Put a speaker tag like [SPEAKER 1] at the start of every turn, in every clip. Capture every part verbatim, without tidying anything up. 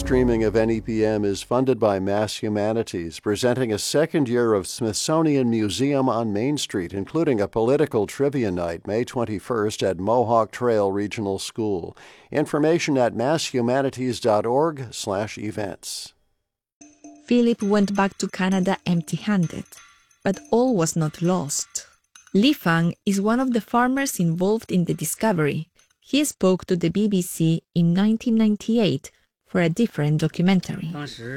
[SPEAKER 1] streaming of N E P M is funded by Mass Humanities, presenting a second year of Smithsonian Museum on Main Street, including a political trivia night May twenty-first at Mohawk Trail Regional School. Information at masshumanities.org slash events.
[SPEAKER 2] Philip went back to Canada empty-handed, but all was not lost. Li Fang is one of the farmers involved in the discovery. He spoke to the B B C in nineteen ninety-eight for a different documentary.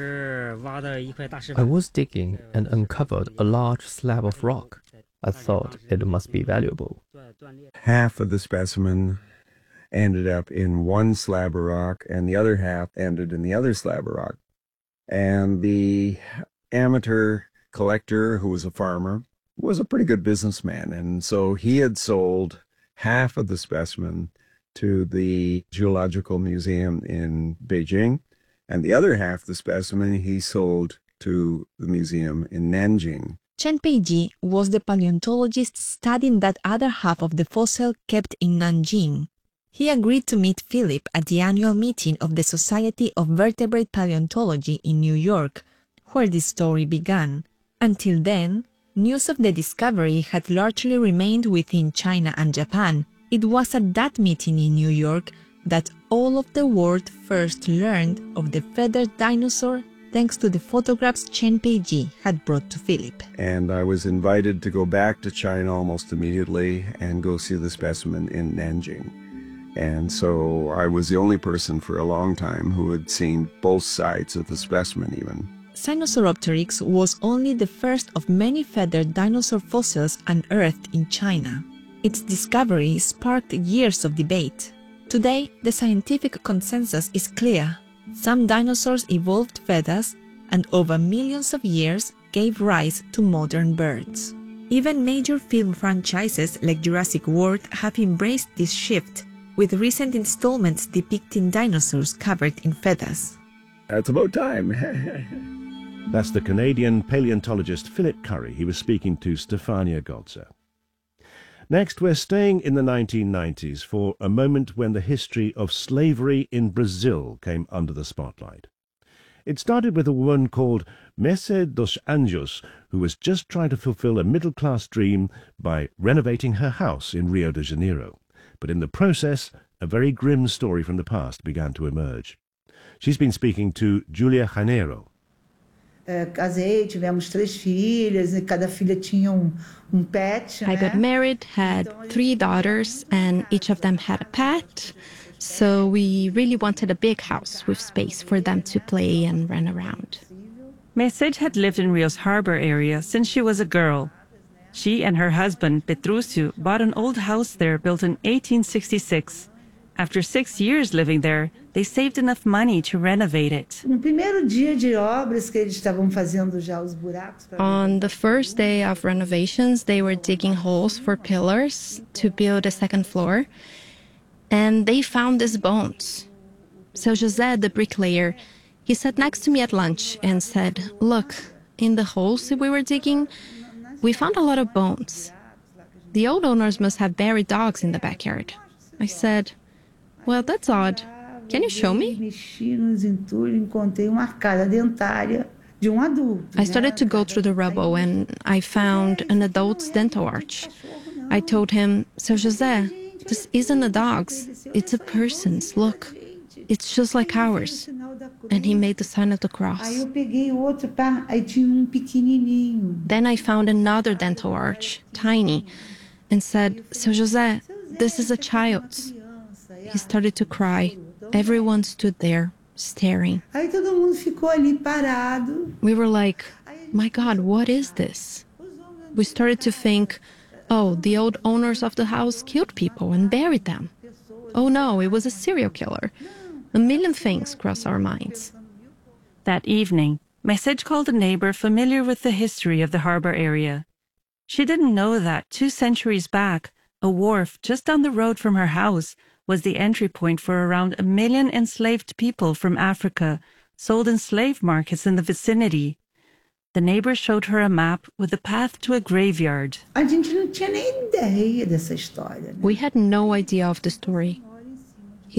[SPEAKER 3] I was digging and uncovered a large slab of rock. I thought it must be valuable.
[SPEAKER 4] Half of the specimen ended up in one slab of rock, and the other half ended in the other slab of rock. And the amateur collector, who was a farmer, was a pretty good businessman. And so he had sold half of the specimen to the Geological Museum in Beijing, and the other half of the specimen he sold to the museum in Nanjing.
[SPEAKER 2] Chen Peiji was the paleontologist studying that other half of the fossil kept in Nanjing. He agreed to meet Philip at the annual meeting of the Society of Vertebrate Paleontology in New York, where this story began. Until then, news of the discovery had largely remained within China and Japan. It was at that meeting in New York that all of the world first learned of the feathered dinosaur thanks to the photographs Chen Peiji had brought to Philip.
[SPEAKER 4] And I was invited to go back to China almost immediately and go see the specimen in Nanjing. And so I was the only person for a long time who had seen both sides of the specimen even.
[SPEAKER 2] Sinosauropteryx was only the first of many feathered dinosaur fossils unearthed in China. Its discovery sparked years of debate. Today, the scientific consensus is clear. Some dinosaurs evolved feathers and over millions of years gave rise to modern birds. Even major film franchises like Jurassic World have embraced this shift, with recent installments depicting dinosaurs covered in feathers.
[SPEAKER 4] That's about time.
[SPEAKER 5] That's the Canadian paleontologist Philip Currie. He was speaking to Stefania Goltzer. Next, we're staying in the nineteen nineties for a moment when the history of slavery in Brazil came under the spotlight. It started with a woman called Mercedes dos Anjos, who was just trying to fulfill a middle-class dream by renovating her house in Rio de Janeiro. But in the process, a very grim story from the past began to emerge. She's been speaking to Julia Janeiro.
[SPEAKER 6] Casei, tivemos três filhas, e cada filha tinha um, um pet.
[SPEAKER 7] I got married, had three daughters, and each of them had a pet. So we really wanted a big house with space for them to play and run around.
[SPEAKER 8] Mercedes had lived in Rio's harbor area since she was a girl. She and her husband, Petrúcio, bought an old house there built in eighteen sixty-six. After six years living there, they saved enough money to renovate it.
[SPEAKER 6] On
[SPEAKER 7] the first day of renovations, they were digging holes for pillars to build a second floor, and they found these bones. So José, the bricklayer, he sat next to me at lunch and said, "Look, in the holes we were digging, we found a lot of bones. The old owners must have buried dogs in the backyard." I said, "Well, that's odd. Can you show me?" I started to go through the rubble and I found an adult's dental arch. I told him, "So José, this isn't a dog's, it's a person's. Look, it's just like ours." And he made the sign of the cross. Then I found another dental arch, tiny, and said, "So José, this is a child's." He started to cry. Everyone stood there, staring. We were like, "My God, what is this?" We started to think, oh, the old owners of the house killed people and buried them. Oh no, it was a serial killer. A million things crossed our minds.
[SPEAKER 8] That evening, Mercedes called a neighbor familiar with the history of the harbor area. She didn't know that two centuries back, a wharf just down the road from her house was the entry point for around a million enslaved people from Africa, sold in slave markets in the vicinity. The neighbor showed her a map with a path to a graveyard.
[SPEAKER 7] We had no idea of the story.